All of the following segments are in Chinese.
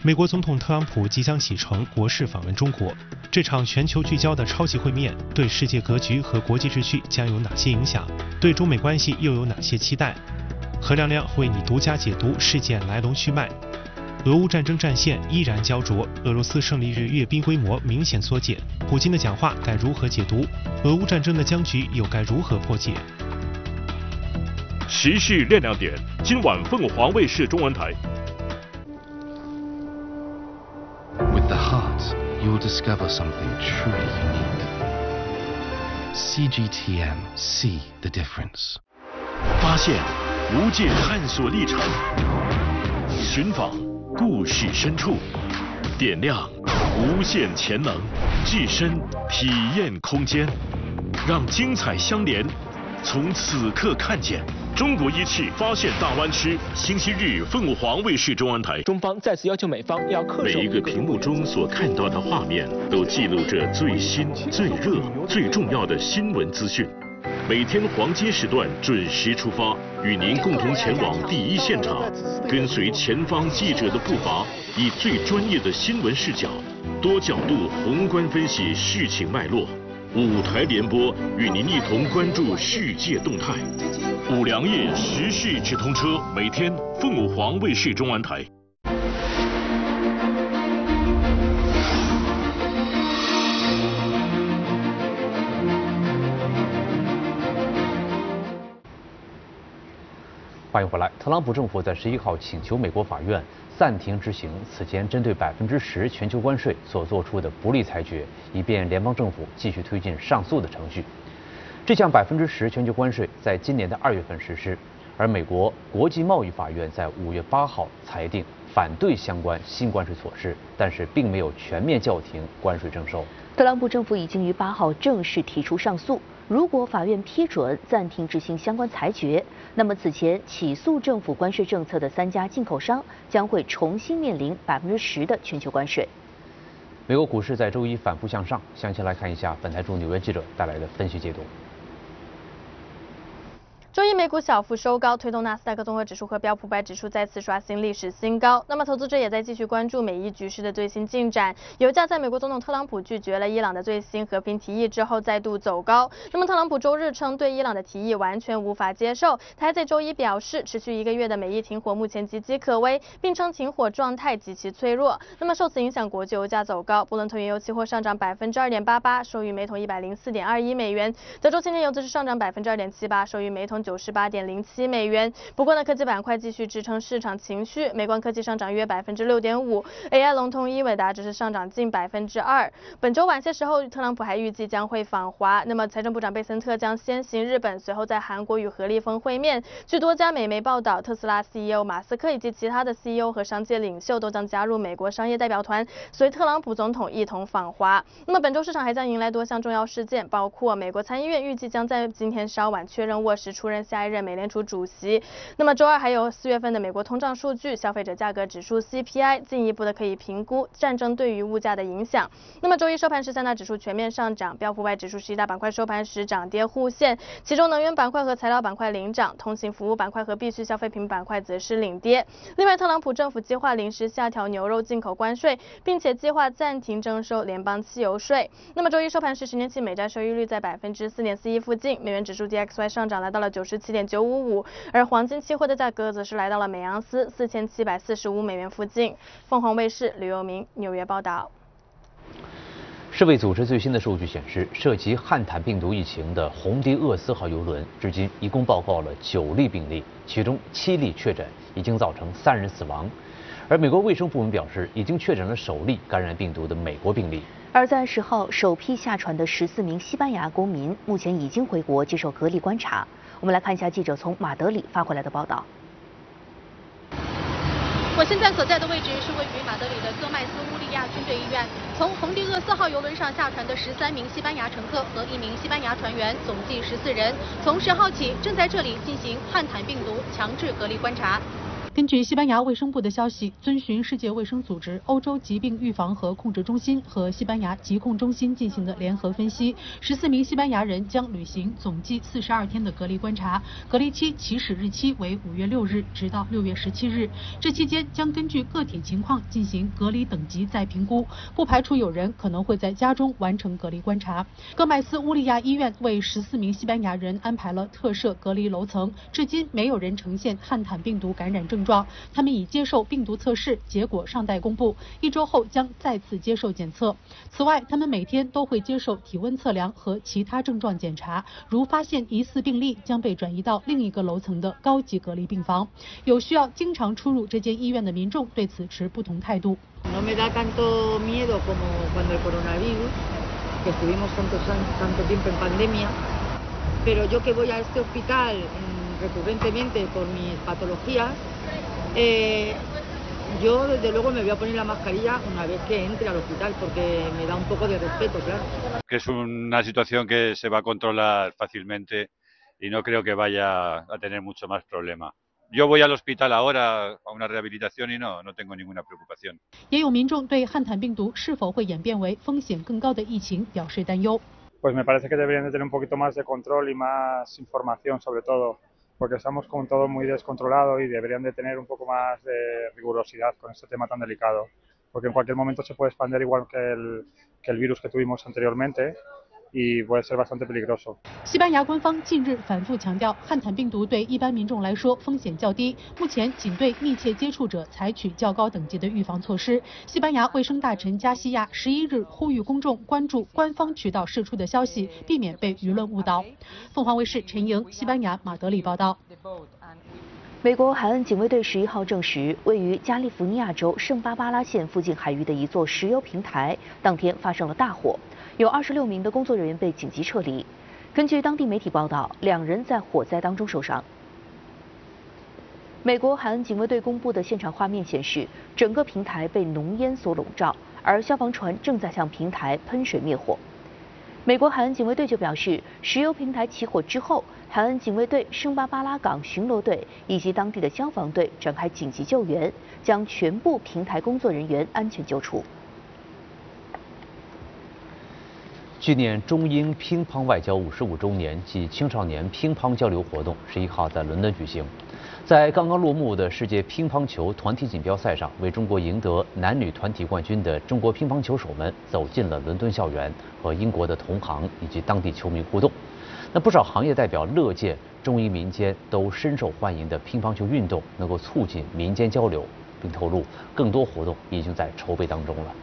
美国总统特朗普即将启程国事访问中国，这场全球聚焦的超级会面对世界格局和国际秩序将有哪些影响？对中美关系又有哪些期待？何亮亮为你独家解读事件来龙去脉。俄乌战争战线依然焦灼，俄罗斯胜利日阅兵规模明显缩减，普京的讲话该如何解读？俄乌战争的僵局又该如何破解？ 时事亮亮点，今晚凤凰卫视中文台。 With the heart, you'll discover something truly unique. CGTN, see the difference. 发现无界探索历程，寻访故事深处，点亮无限潜能，置身体验空间，让精彩相连，从此刻看见。中国一翅发现大湾区，星期日凤凰卫视中文台。 中方再次要求美方要恪守。 每一个屏幕中所看到的画面，都记录着最新、最热、最重要的新闻资讯。每天黄金时段准时出发，与您共同前往第一现场，跟随前方记者的步伐，以最专业的新闻视角，多角度宏观分析事情脉络。5台联播，与您一同关注世界动态。5粮液时事直通车，每天凤凰卫视中文台。 欢迎回来。特朗普政府在11号请求美国法院暂停执行此前针对10%全球关税所做出的不利裁决，以便联邦政府继续推进上诉的程序。这项10%全球关税在今年的2月份实施，而美国国际贸易法院在5月8号裁定反对相关新关税措施，但是并没有全面叫停关税征收。 特朗普政府已经于8号正式提出上诉。如果法院批准暂停执行相关裁决，那么此前起诉政府关税政策的3家进口商将会重新面临10%的全球关税。 美国股市在周一反复向上，详细来看一下本台驻纽约记者带来的分析解读。 周一美股小幅收高，推动纳斯达克综合指数和标普500指数再次刷新历史新高。那么投资者也在继续关注美伊局势的最新进展。油价在美国总统特朗普拒绝了伊朗的最新和平提议之后再度走高。那么特朗普周日称对伊朗的提议完全无法接受，他还在周一表示，持续1个月的美伊停火目前岌岌可危，并称停火状态极其脆弱。那么受此影响，国际油价走高，布伦特原油期货上涨2.88%，收于每桶104.21美元；德州轻天油则是上涨2.78%，收于每桶98.07美元。不过呢，科技板块继续支撑市场情绪，美光科技上涨约6.5%，AI 龙头英伟达只是上涨近2%。本周晚些时候，特朗普还预计将会访华。那么财政部长贝森特将先行日本，随后在韩国与何立峰会面。据多家美媒报道，特斯拉 CEO 马斯克以及其他的 CEO 和商界领袖都将加入美国商业代表团，随特朗普总统一同访华。那么本周市场还将迎来多项重要事件，包括美国参议院预计将在今天稍晚确认沃什出任下一任美联储主席。那么周二还有4月份的美国通胀数据、消费者价格指数 CPI， 进一步的可以评估战争对于物价的影响。那么周一收盘时，3大指数全面上涨，标普500指数11大板块收盘时涨跌互现，其中能源板块和材料板块领涨，通信服务板块和必需消费品板块则是领跌。另外，特朗普政府计划临时下调牛肉进口关税，并且计划暂停征收联邦汽油税。那么周一收盘时，10年期美债收益率在4.41%附近，美元指数 DXY 上涨来到了97.955，而黄金期货的价格则是来到了每盎司4745美元附近。凤凰卫视吕佑明纽约报道。 世卫组织最新的数据显示，涉及汉坦病毒疫情的红迪厄斯号邮轮至今一共报告了9例病例，其中7例确诊，已经造成3人死亡。而美国卫生部门表示，已经确诊了首例感染病毒的美国病例。 而在10号首批下船的14名西班牙公民，目前已经回国接受隔离观察。我们来看一下记者从马德里发回来的报道。 我现在所在的位置是位于马德里的戈麦斯乌利亚军队医院。从红迪厄斯号邮轮上下船的13名西班牙乘客和1名西班牙船员，总计14人，从10号起正在这里进行汉坦病毒强制隔离观察。 根据西班牙卫生部的消息，遵循世界卫生组织、欧洲疾病预防和控制中心和西班牙疾控中心进行的联合分析，14名西班牙人将履行总计42天的隔离观察，隔离期起始日期为5月6日，直到6月17日。这期间将根据个体情况进行隔离等级再评估，不排除有人可能会在家中完成隔离观察。戈麦斯乌利亚医院为14名西班牙人安排了特设隔离楼层，至今没有人呈现汉坦病毒感染症状，他们已接受病毒测试，结果尚待公布，1周后将再次接受检测。此外，他们每天都会接受体温测量和其他症状检查，如发现疑似病例，将被转移到另一个楼层的高级隔离病房。有需要经常出入这间医院的民众对此持不同态度。 No me da tanto miedo como cuando el coronavirus, que estuvimos tanto tiempo en pandemia, pero yo que voy a este hospital recurrentemente por mis patologías, yo desde luego me voy a poner la mascarilla una vez que entre al hospital porque me da un poco de respeto, claro. Que es una situación que se va a controlar fácilmente y no creo que vaya a tener mucho más problema. Yo voy al hospital ahora a una rehabilitación y no tengo ninguna preocupación. 也有民众对汉坦病毒是否会演变为风险更高的疫情表示担忧。 Pues me parece que deberían de tener un poquito más de control y más información sobre todo, porque estamos con todo muy descontrolado y deberían de tener un poco más de rigurosidad con este tema tan delicado, porque en cualquier momento se puede expandir igual que el virus que tuvimos anteriormente. y puede ser bastante peligroso. 西班牙官方近日反复强调，汉坦病毒对一般民众来说风险较低，目前仅对密切接触者采取较高等级的预防措施。西班牙卫生大臣加西亚11日呼吁公众关注官方渠道释出的消息，避免被舆论误导。凤凰卫视陈莹，西班牙马德里报道。 美国海岸警卫队11号证实，位于加利福尼亚州圣巴巴拉县附近海域的一座石油平台，当天发生了大火，有26名的工作人员被紧急撤离。根据当地媒体报道，2人在火灾当中受伤。美国海岸警卫队公布的现场画面显示，整个平台被浓烟所笼罩，而消防船正在向平台喷水灭火。 美国海岸警卫队就表示，石油平台起火之后，海岸警卫队圣巴巴拉港巡逻队以及当地的消防队展开紧急救援，将全部平台工作人员安全救出。 纪念中英乒乓外交55周年暨青少年乒乓交流活动11号在伦敦举行。 在刚刚落幕的世界乒乓球团体锦标赛上，为中国赢得男女团体冠军的中国乒乓球手们走进了伦敦校园，和英国的同行以及当地球迷互动。那不少行业代表乐见中英民间都深受欢迎的乒乓球运动能够促进民间交流，并透露更多活动已经在筹备当中了。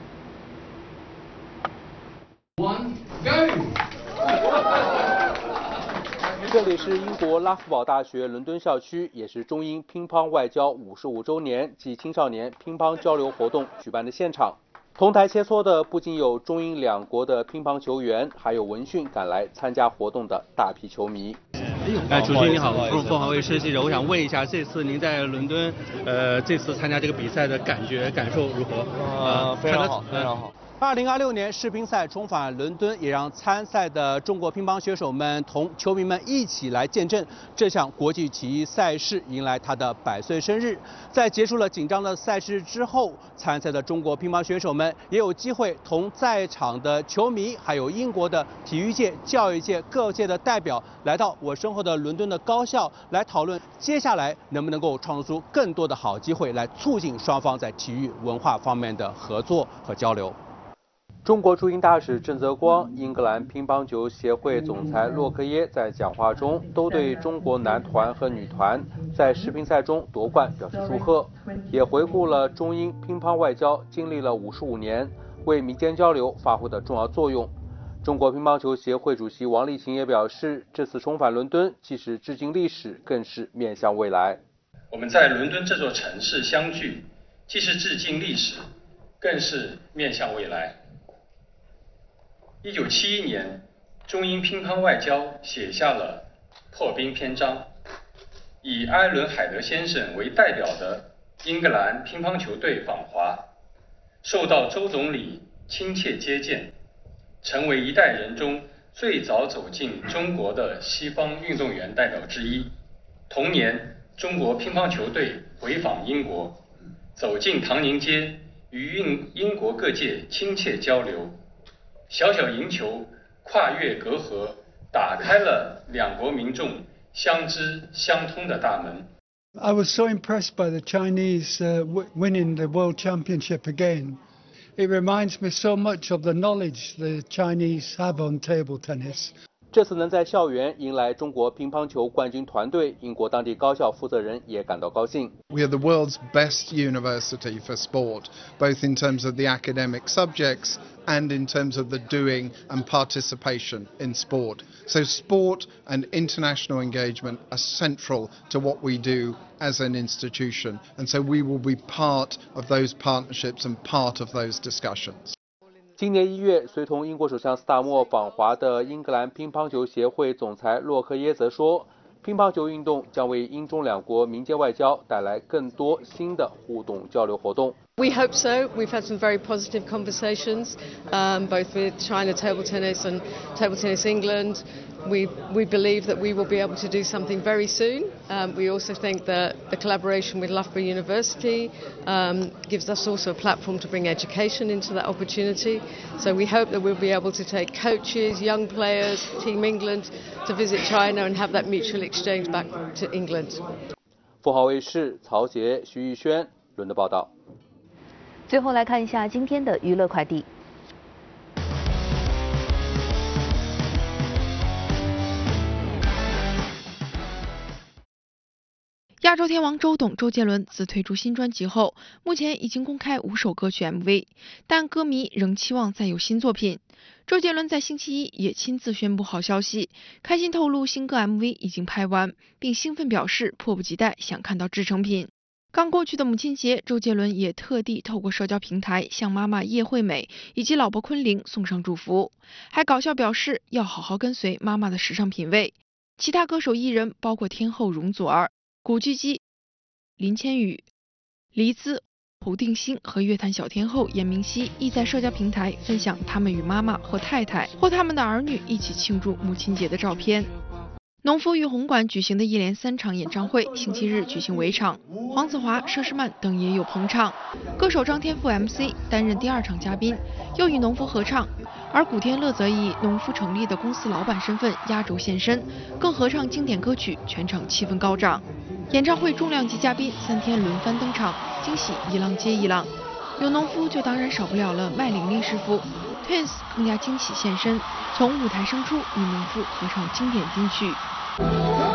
这里是英国拉夫堡大学伦敦校区，也是中英乒乓外交55周年暨青少年乒乓交流活动举办的现场。同台切磋的不仅有中英两国的乒乓球员，还有闻讯赶来参加活动的大批球迷。 主席你好，凤凰卫视记者，我想问一下，这次您在伦敦，这次参加这个比赛的感受如何？ 非常好，非常好。 2026年世乒赛重返伦敦，也让参赛的中国乒乓选手们同球迷们一起来见证这项国际体育赛事迎来它的100岁生日。在结束了紧张的赛事之后，参赛的中国乒乓选手们也有机会同在场的球迷，还有英国的体育界、教育界各界的代表，来到我身后的伦敦的高校，来讨论接下来能不能够创造出更多的好机会，来促进双方在体育文化方面的合作和交流。 中国驻英大使郑泽光、英格兰乒乓球协会总裁洛克耶在讲话中都对中国男团和女团在世乒赛中夺冠表示祝贺，也回顾了中英乒乓外交经历了55年，为民间交流发挥的重要作用。中国乒乓球协会主席王励勤也表示，这次重返伦敦既是致敬历史，更是面向未来。 我们在伦敦这座城市相聚，既是致敬历史，更是面向未来。 1971年，中英乒乓外交写下了破冰篇章，以艾伦·海德先生为代表的英格兰乒乓球队访华，受到周总理亲切接见，成为一代人中最早走进中国的西方运动员代表之一。同年， 中国乒乓球队回访英国，走进唐宁街，与英国各界亲切交流。小小赢球，跨越隔阂，打开了两国民众相知相通的大门。 I was so impressed by the Chinese winning the World Championship again. It reminds me so much of the knowledge the Chinese have on table tennis. 这次能在校园迎来中国乒乓球冠军团队，英国当地高校负责人也感到高兴。 We are the world's best university for sport, both in terms of the academic subjects and in terms of the doing and participation in sport. So sport and international engagement are central to what we do as an institution, and so we will be part of those partnerships and part of those discussions. 今年1月，随同英国首相斯塔默访华的英格兰乒乓球协会总裁洛克耶则说，乒乓球运动将为英中两国民间外交带来更多新的互动交流活动。 We hope so. We've had some very positive conversations, both with China Table Tennis and Table Tennis England. We believe that we will be able to do something very soon. We also think that the collaboration with Loughborough University gives us also a platform to bring education into that opportunity. So we hope that we'll be able to take coaches, young players, Team England to visit China and have that mutual exchange back to England. 富豪卫视曹杰、徐玉轩伦的报道。 最后来看一下今天的娱乐快递。 亚洲天王周董周杰伦自推出新专辑后，目前已经公开5首歌曲 MV， 但歌迷仍期望再有新作品。周杰伦在星期一也亲自宣布好消息，开心透露新歌 MV 已经拍完，并兴奋表示迫不及待想看到制成品。刚过去的母亲节，周杰伦也特地透过社交平台向妈妈叶惠美以及老婆昆凌送上祝福，还搞笑表示要好好跟随妈妈的时尚品味。其他歌手艺人包括天后容祖儿、古巨基、林千羽、黎姿、胡定欣和乐坛小天后严明熙亦在社交平台分享他们与妈妈或太太或他们的儿女一起庆祝母亲节的照片。农夫与红馆举行的一连3场演唱会，星期日举行尾场，黄子华、佘诗曼等也有捧场。歌手张天赋 MC 担任第2场嘉宾，又与农夫合唱，而古天乐则以农夫成立的公司老板身份压轴现身，更合唱经典歌曲，全场气氛高涨。演唱会重量级嘉宾3天轮番登场，惊喜一浪接一浪。有农夫就当然少不了了麦玲玲师傅 ，Twins 更加惊喜现身，从舞台升出与农夫合唱经典金曲。